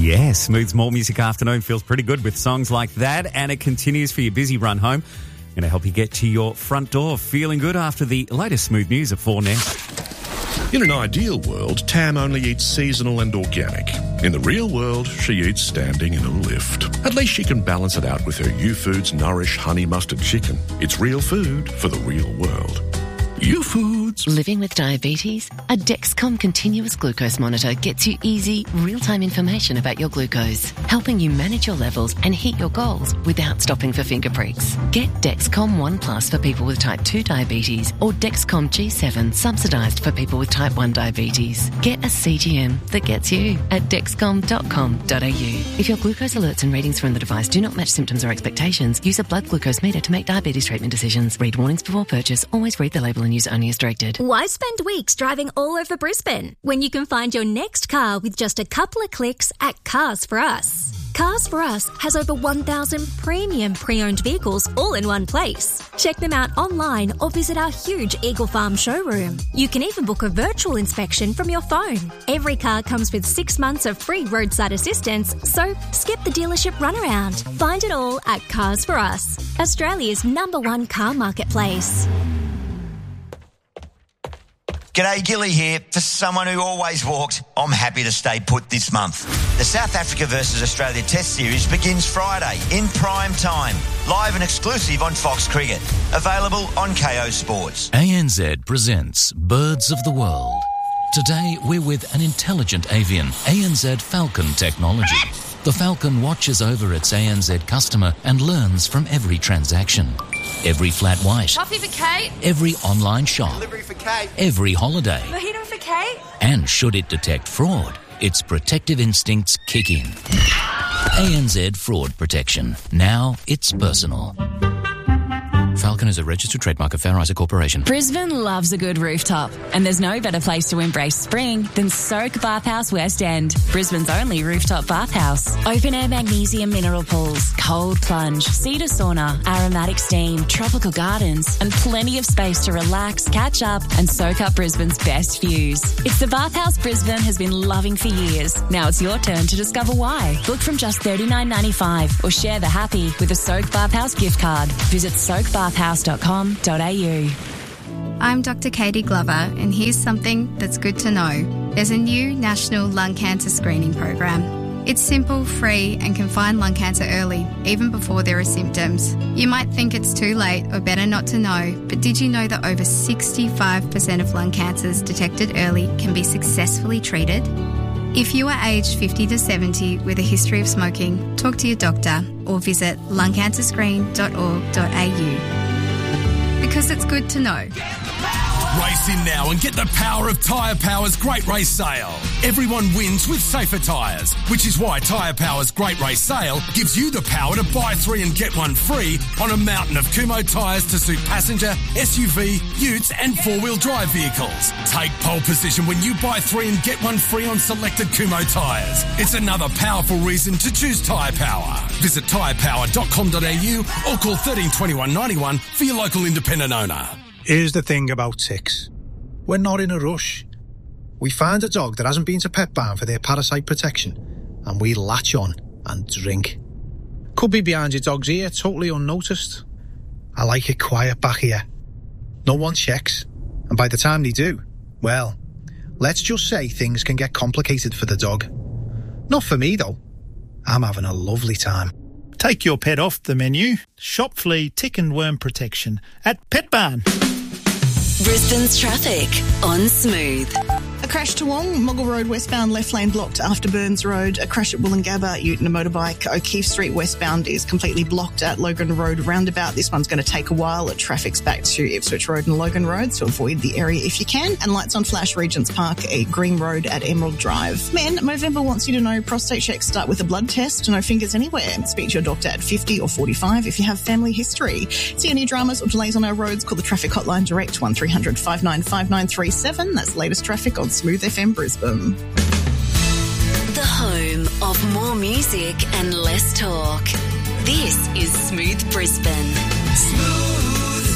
Yeah, Smooth's More Music Afternoon feels pretty good with songs like that, and it continues for your busy run home. Going to help you get to your front door feeling good after the latest Smooth news at 4 now. In an ideal world, Tam only eats seasonal and organic. In the real world, she eats standing in a lift. At least she can balance it out with her U-Foods Nourish Honey Mustard Chicken. It's real food for the real world. U-Foods. Living with diabetes? A Dexcom continuous glucose monitor gets you easy, real-time information about your glucose, helping you manage your levels and hit your goals without stopping for finger pricks. Get Dexcom One Plus for people with type 2 diabetes or Dexcom G7 subsidised for people with type 1 diabetes. Get a CGM that gets you at dexcom.com.au. If your glucose alerts and readings from the device do not match symptoms or expectations, use a blood glucose meter to make diabetes treatment decisions. Read warnings before purchase. Always read the label and use only as directed. Why spend weeks driving all over Brisbane when you can find your next car with just a couple of clicks at Cars For Us? Cars For Us has over 1,000 premium pre-owned vehicles all in one place. Check them out online or visit our huge Eagle Farm showroom. You can even book a virtual inspection from your phone. Every car comes with 6 months of free roadside assistance, so skip the dealership runaround. Find it all at Cars For Us, Australia's #1 car marketplace. G'day, Gilly here. For someone who always walked, I'm happy to stay put this month. The South Africa versus Australia Test Series begins Friday in prime time. Live and exclusive on Fox Cricket. Available on KO Sports. ANZ presents Birds of the World. Today we're with an intelligent avian, ANZ Falcon Technology. The Falcon watches over its ANZ customer and learns from every transaction. Every flat white. Coffee for Kate. Every online shop. Delivery for Kate. Every holiday. Mojito for Kate. And should it detect fraud, its protective instincts kick in. ANZ Fraud Protection. Now it's personal. Falcon is a registered trademark of Fair Isaac Corporation. Brisbane loves a good rooftop, and there's no better place to embrace spring than Soak Bathhouse West End, Brisbane's only rooftop bathhouse. Open-air magnesium mineral pools, cold plunge, cedar sauna, aromatic steam, tropical gardens, and plenty of space to relax, catch up, and soak up Brisbane's best views. It's the bathhouse Brisbane has been loving for years. Now it's your turn to discover why. Book from just $39.95 or share the happy with a Soak Bathhouse gift card. Visit soakbathhouse.com.au. I'm Dr. Katie Glover, and here's something that's good to know. There's a new national lung cancer screening program. It's simple, free, and can find lung cancer early, even before there are symptoms. You might think it's too late or better not to know, but did you know that over 65% of lung cancers detected early can be successfully treated? If you are aged 50 to 70 with a history of smoking, talk to your doctor or visit lungcancerscreen.org.au. Because it's good to know. Race in now and get the power of Tyre Power's Great Race Sale. Everyone wins with safer tyres, which is why Tyre Power's Great Race Sale gives you the power to buy 3 and get 1 free on a mountain of Kumho tyres to suit passenger, SUV, utes and 4-wheel drive vehicles. Take pole position when you buy 3 and get 1 free on selected Kumho tyres. It's another powerful reason to choose Tyre Power. Visit tyrepower.com.au or call 13 21 91 for your local independent owner. Here's the thing about ticks. We're not in a rush. We find a dog that hasn't been to Pet Barn for their parasite protection, and we latch on and drink. Could be behind your dog's ear, totally unnoticed. I like it quiet back here. No one checks, and by the time they do, well, let's just say things can get complicated for the dog. Not for me, though. I'm having a lovely time. Take your pet off the menu. Shop flea, tick and worm protection at Pet Barn. Brisbane's traffic on Smooth. A crash to Wong, Moggle Road westbound left lane blocked after Burns Road. A crash at Wollongabba, Ute and a motorbike. O'Keefe Street westbound is completely blocked at Logan Road roundabout. This one's going to take a while. Traffic's back to Ipswich Road and Logan Road, so avoid the area if you can. And lights on flash Regents Park, Green Road at Emerald Drive. Men, Movember wants you to know prostate checks start with a blood test. No fingers anywhere. Speak to your doctor at 50 or 45 if you have family history. See any dramas or delays on our roads? Call the traffic hotline direct 1300 595937. That's the latest traffic on Smooth FM Brisbane. The home of more music and less talk. This is Smooth Brisbane. Smooth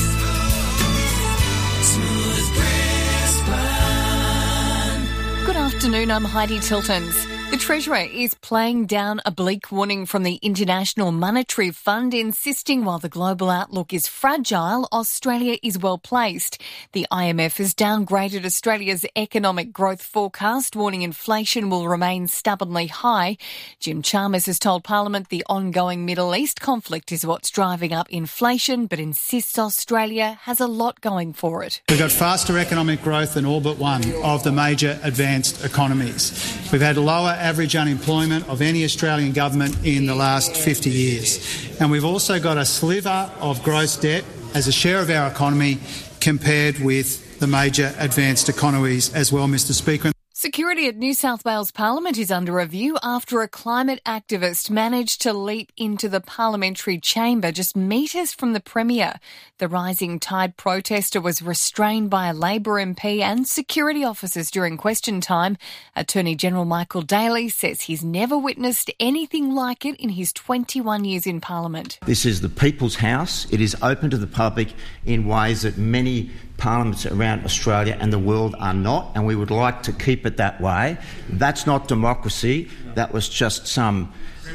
Brisbane. Good afternoon, I'm Heidi Tiltons. The Treasurer is playing down a bleak warning from the International Monetary Fund, insisting while the global outlook is fragile, Australia is well placed. The IMF has downgraded Australia's economic growth forecast, warning inflation will remain stubbornly high. Jim Chalmers has told Parliament the ongoing Middle East conflict is what's driving up inflation, but insists Australia has a lot going for it. We've got faster economic growth than all but one of the major advanced economies. We've had lower average unemployment of any Australian government in the last 50 years. And we've also got a sliver of gross debt as a share of our economy compared with the major advanced economies as well, Mr. Speaker. Security at New South Wales Parliament is under review after a climate activist managed to leap into the parliamentary chamber just metres from the Premier. The Rising Tide protester was restrained by a Labor MP and security officers during question time. Attorney General Michael Daly says he's never witnessed anything like it in his 21 years in Parliament. This is the People's House. It is open to the public in ways that many parliaments around Australia and the world are not, and we would like to keep it that way. That's not democracy. That was just some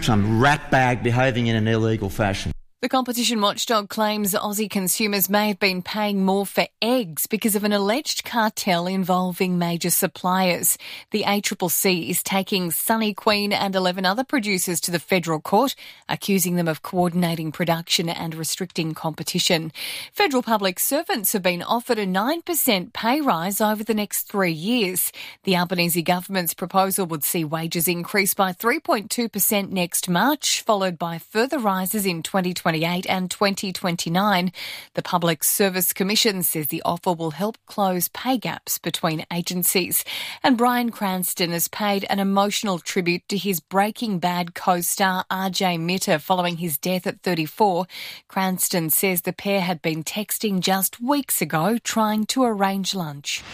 ratbag behaving in an illegal fashion. The competition watchdog claims Aussie consumers may have been paying more for eggs because of an alleged cartel involving major suppliers. The ACCC is taking Sunny Queen and 11 other producers to the federal court, accusing them of coordinating production and restricting competition. Federal public servants have been offered a 9% pay rise over the next 3 years. The Albanese government's proposal would see wages increase by 3.2% next March, followed by further rises in 2028 and 2029. The Public Service Commission says the offer will help close pay gaps between agencies. And Bryan Cranston has paid an emotional tribute to his Breaking Bad co-star RJ Mitter following his death at 34. Cranston says the pair had been texting just weeks ago trying to arrange lunch.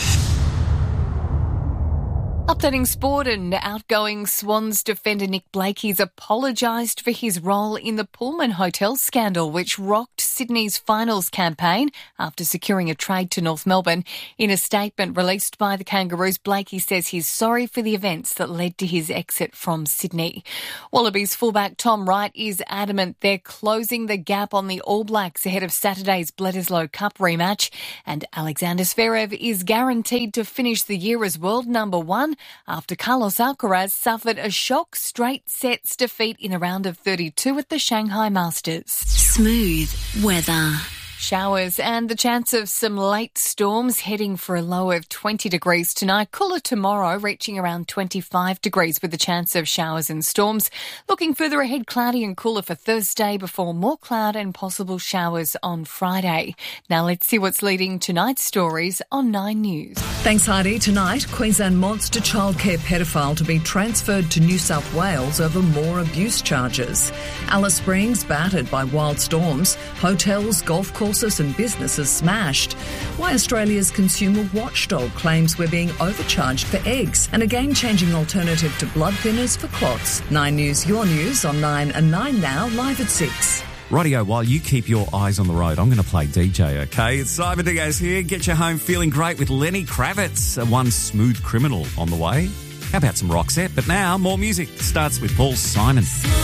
Updating sport, and outgoing Swans defender Nick Blakey's apologised for his role in the Pullman Hotel scandal, which rocked Sydney's finals campaign after securing a trade to North Melbourne. In a statement released by the Kangaroos, Blakey says he's sorry for the events that led to his exit from Sydney. Wallabies fullback Tom Wright is adamant they're closing the gap on the All Blacks ahead of Saturday's Bledisloe Cup rematch, and Alexander Zverev is guaranteed to finish the year as world number one after Carlos Alcaraz suffered a shock straight sets defeat in a round of 32 at the Shanghai Masters. Smooth weather. Showers and the chance of some late storms, heading for a low of 20 degrees tonight. Cooler tomorrow, reaching around 25 degrees with the chance of showers and storms. Looking further ahead, cloudy and cooler for Thursday before more cloud and possible showers on Friday. Now let's see what's leading tonight's stories on 9 News. Thanks, Heidi. Tonight, Queensland monster childcare pedophile to be transferred to New South Wales over more abuse charges. Alice Springs battered by wild storms. Hotels, golf courses and businesses smashed. Why Australia's consumer watchdog claims we're being overcharged for eggs, and a game-changing alternative to blood thinners for clots. 9 News, your news on 9 and 9 now, live at 6. Rightio, while you keep your eyes on the road, I'm going to play DJ, okay? It's Simon Diaz here. Get you home feeling great with Lenny Kravitz, one smooth criminal on the way. How about some Roxette? But now, more music starts with Paul Simon.